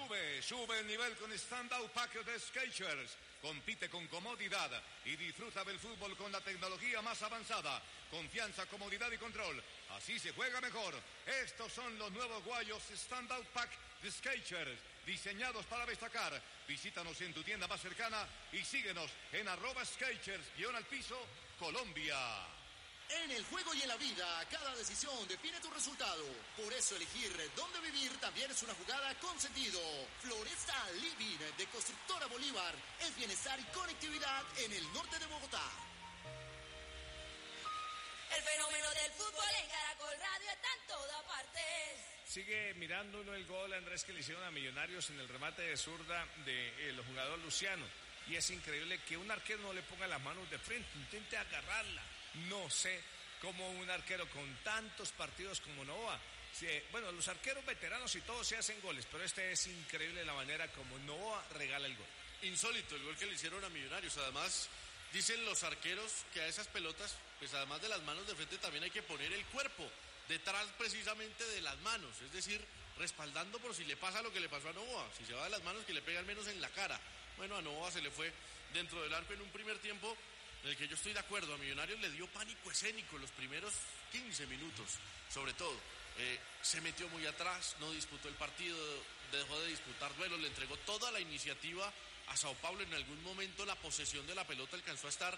Sube el nivel con Standout Pack de Skechers. Compite con comodidad y disfruta del fútbol con la tecnología más avanzada. Confianza, comodidad y control. Así se juega mejor. Estos son los nuevos guayos Standout Pack de Skechers, diseñados para destacar. Visítanos en tu tienda más cercana y síguenos en @Skechers_al-piso Colombia. En el juego y en la vida, cada decisión define tu resultado. Por eso elegir dónde vivir también es una jugada con sentido. Floresta Living de Constructora Bolívar es bienestar y conectividad en el norte de Bogotá. El fenómeno del fútbol en Caracol Radio está en toda parte. Sigue mirando uno el gol, Andrés, que le hicieron a Millonarios en el remate de zurda del jugador Luciano. Y es increíble que un arquero no le ponga las manos de frente, intente agarrarla. No sé cómo un arquero con tantos partidos como Novoa. Bueno, los arqueros veteranos y todos se hacen goles, pero este es increíble la manera como Novoa regala el gol. Insólito el gol que le hicieron a Millonarios. Además, dicen los arqueros que a esas pelotas, pues además de las manos de frente, también hay que poner el cuerpo detrás precisamente de las manos, es decir, respaldando por si le pasa lo que le pasó a Novoa, si se va de las manos que le pega al menos en la cara. Bueno, a Novoa se le fue dentro del arco en un primer tiempo en el que yo estoy de acuerdo. A Millonarios le dio pánico escénico los primeros 15 minutos, sobre todo. Se metió muy atrás, no disputó el partido, dejó de disputar duelos, le entregó toda la iniciativa a Sao Paulo. En algún momento la posesión de la pelota alcanzó a estar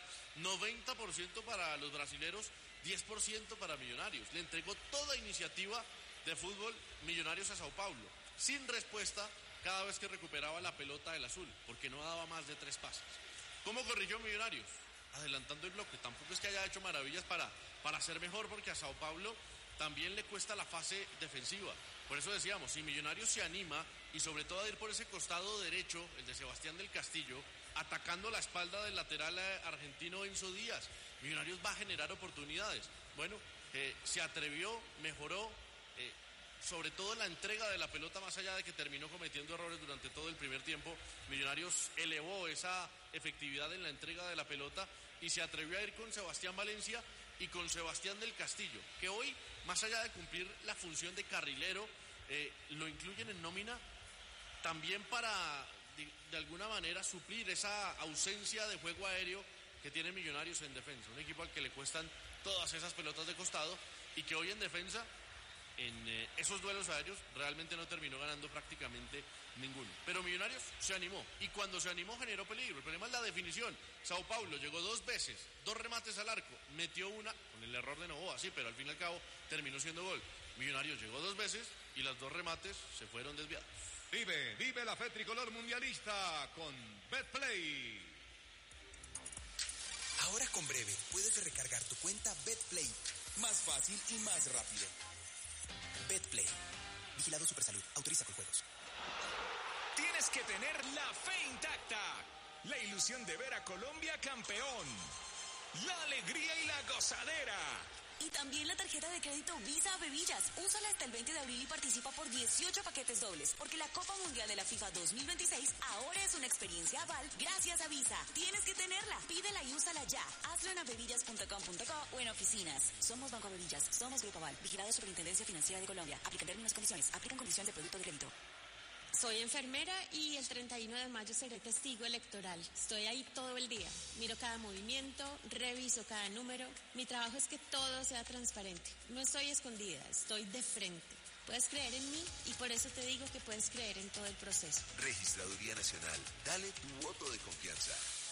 90% para los brasileros, 10% para Millonarios. Le entregó toda iniciativa de fútbol Millonarios a Sao Paulo, sin respuesta cada vez que recuperaba la pelota del azul, porque no daba más de 3 pases. ¿Cómo corrigió Millonarios? Adelantando el bloque. Tampoco es que haya hecho maravillas para ser mejor, porque a Sao Paulo también le cuesta la fase defensiva. Por eso decíamos, si Millonarios se anima y sobre todo a ir por ese costado derecho, el de Sebastián del Castillo, atacando la espalda del lateral argentino Enzo Díaz, Millonarios va a generar oportunidades. Bueno, se atrevió, mejoró, sobre todo la entrega de la pelota, más allá de que terminó cometiendo errores durante todo el primer tiempo. Millonarios elevó esa efectividad en la entrega de la pelota y se atrevió a ir con Sebastián Valencia y con Sebastián del Castillo, que hoy, más allá de cumplir la función de carrilero, lo incluyen en nómina también para, de alguna manera, suplir esa ausencia de juego aéreo que tiene Millonarios en defensa. Un equipo al que le cuestan todas esas pelotas de costado y que hoy en defensa, en esos duelos aéreos, realmente no terminó ganando prácticamente ninguno. Pero Millonarios se animó, y cuando se animó generó peligro. El problema es la definición. Sao Paulo llegó 2 veces, 2 remates al arco, metió una con el error de Novoa, sí, pero al fin y al cabo terminó siendo gol. Millonarios llegó 2 veces y las 2 remates se fueron desviados. Vive la fe tricolor mundialista con BetPlay. Ahora con Breve puedes recargar tu cuenta BetPlay más fácil y más rápido. BetPlay. Vigilado Supersalud. Autoriza con juegos. Tienes que tener la fe intacta. La ilusión de ver a Colombia campeón. La alegría y la gozadera. Y también la tarjeta de crédito Visa Bebillas. Úsala hasta el 20 de abril y participa por 18 paquetes dobles. Porque la Copa Mundial de la FIFA 2026 ahora es una experiencia aval gracias a Visa. Tienes que tenerla. Pídela y úsala ya. Hazlo en avevillas.com.co o en oficinas. Somos Banco Avevillas. Somos Grupo Aval. Vigilado Superintendencia Financiera de Colombia. Aplican términos y condiciones. Aplican condición de producto de crédito. Soy enfermera y el 31 de mayo seré testigo electoral. Estoy ahí todo el día. Miro cada movimiento, reviso cada número. Mi trabajo es que todo sea transparente. No estoy escondida, estoy de frente. Puedes creer en mí y por eso te digo que puedes creer en todo el proceso. Registraduría Nacional. Dale tu voto de confianza.